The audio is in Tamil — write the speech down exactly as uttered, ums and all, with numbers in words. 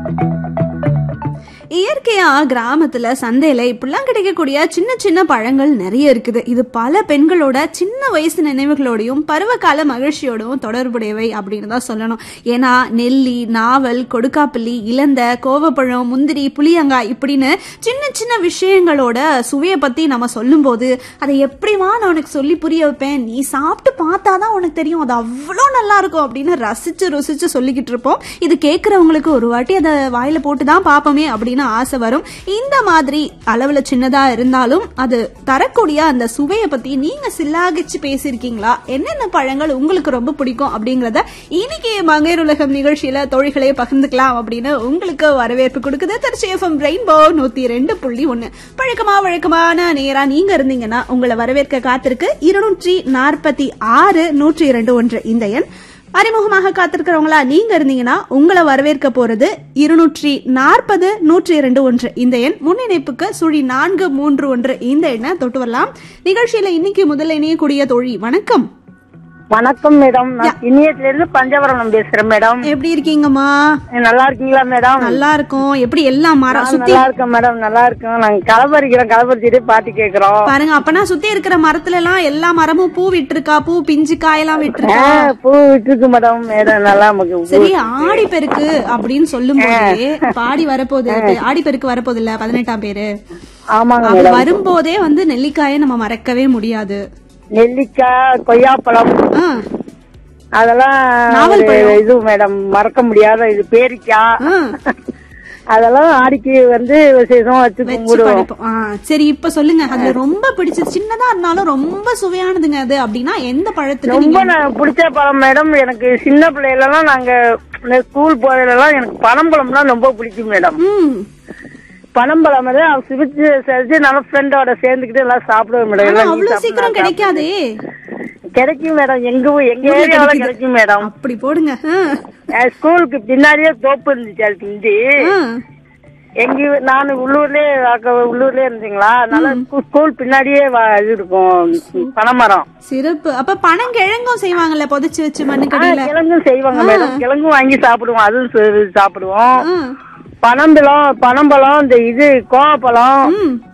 இயற்கையா கிராமத்துல சந்தையில இப்படிலாம் கிடைக்கக்கூடிய சின்ன சின்ன பழங்கள் நிறைய இருக்குது. இது பல பெண்களோட சின்ன வயசு நினைவுகளோடையும் பருவகால மகிழ்ச்சியோடவும் தொடர்புடையவை அப்படின்னு தான் சொல்லணும். ஏன்னா நெல்லி, நாவல், கொடுக்காப்பிள்ளி, இலந்த, கோவப்பழம், முந்திரி, புளியங்காய் இப்படின்னு சின்ன சின்ன விஷயங்களோட சுவையை பத்தி நம்ம சொல்லும் போது அதை எப்படிமா நான் உனக்கு சொல்லி புரிய வைப்பேன், நீ சாப்பிட்டு பார்த்தாதான் உனக்கு தெரியும், அது அவ்வளோ நல்லா இருக்கும் அப்படின்னு ரசிச்சு ருசிச்சு சொல்லிக்கிட்டு இருப்போம். இது கேட்கறவங்களுக்கு ஒரு வாட்டி அதை வாயில போட்டுதான் பார்ப்போமே அப்படின்னு ஆசை வரும். இந்த மாதிரி அளவுல சின்னதா இருந்தாலும் அது தரக்கூடிய அந்த சுவையை பத்தி நீங்க சில்லாகிச்சு பேசிருக்கீங்களா? என்னென்ன பழங்கள் உங்களுக்கு ரொம்ப பிடிக்கும் அப்படிங்கறத இன்னைக்கு மங்கையர் உலகம் நிகழ்ச்சியில தோழிகளே பகிர்ந்துக்கலாம் அப்படின்னு உங்களுக்கு வரவேற்பு கொடுக்குது திருச்சி எஃப்எம் ரெயின்போ நூத்தி ரெண்டு புள்ளி ஒன்னு. பழக்கமா வழக்கமான நேரா நீங்க இருந்தீங்கன்னா உங்களை வரவேற்க காத்திருக்கு இருநூற்றி நாற்பத்தி ஆறு நூற்றி இரண்டு ஒன்று இந்த எண். அறிமுகமாக காத்திருக்கிறவங்களா நீங்க இருந்தீங்கன்னா உங்களை வரவேற்க போறது இருநூற்றி நாற்பது நூற்றி இரண்டு ஒன்று இந்த எண். முன்னிணைப்புக்கு சுழி நான்கு மூன்று ஒன்று இந்த எண்ணை தொட்டு வரலாம். நிகழ்ச்சியில இன்னைக்கு முதல்ல இணையக்கூடிய தோழி வணக்கம். வணக்கம் மேடம், நான் இனியத்துல இருந்து பஞ்சவரம் பேசுறேன் மேடம். எப்படி இருக்கீங்கம்மா? நல்லா இருக்கீங்களா மேடம்? நல்லா இருக்கும். எப்படி எல்லாம் மரம் சுத்தி? நல்லா இருக்கேன் மேடம், நல்லா இருக்கும். நாங்க களப்பறிக்கிறோம், களப்பறிச்சுட்டு பாட்டு கேக்குறோம் பாருங்க. அப்பனா சுத்தி இருக்கிற மரத்துல எல்லாம் எல்லா மரமும் பூ விட்டுருக்கா? பூ பிஞ்சு காயெல்லாம் விட்டுருக்கா? பூ விட்டுருக்கு மேடம். மேடம் நல்லா சரி. ஆடி பெருக்கு அப்படின்னு சொல்லும் போதே பாடி வரப்போகுது, ஆடி பெருக்கு வரப்போகுது இல்ல பதினெட்டாம் பேரு. ஆமாங்க. வரும்போதே வந்து நெல்லிக்காயை நம்ம மறக்கவே முடியாது. நெல்லிக்காய், கொய்யாப்பழம் அதெல்லாம் இது மேடம் மறக்க முடியாத இது. பேரிக்காய் அதெல்லாம் ஆடிக்கு வந்து விசேஷம் வச்சு கும்பிடுவோம். சரி, இப்ப சொல்லுங்க, அதுல ரொம்ப பிடிச்சது சின்னதா இருந்தாலும் ரொம்ப சுவையானதுங்க அது அப்படின்னா எந்த பழத்துக்கு ரொம்ப பிடிச்ச பழம் மேடம்? எனக்கு சின்ன பிள்ளைகளெல்லாம் நாங்க ஸ்கூல் போறதுலாம் எனக்கு பனம்பழம்னா ரொம்ப பிடிக்கும் மேடம். பனம்பழம் சிவிச்சு செஞ்சு நல்ல ஃப்ரெண்டோட சேர்ந்துக்கிட்டு எல்லாம் சாப்பிடுவோம் மேடம். அவ்வளவு சீக்கிரம் கிடைக்காதே. கிடைக்கும் மேடம், எங்க எங்க ஏரியாவில கிடைக்கும் மேடம். அப்படி போடுங்க. ஸ்கூலுக்கு பின்னாடியே தோப்பு இருந்துச்சு. எங்க நானு உள்ளூர்லயே உள்ளூர்லயே இருந்தீங்களா, அதனால ஸ்கூல் பின்னாடியே இது இருக்கும் பனைமரம். சிறப்பு. அப்ப பனங்கிழங்கும் செய்வாங்கல்ல புதைச்சு வச்சு மண்ணுக்கடியில? கிழங்கும் செய்வாங்க மேடம், கிழங்கும் வாங்கி சாப்பிடுவோம், அதுவும் சாப்பிடுவோம். பனம்பழம் பனம்பழம் இந்த இது கோவப்பழம்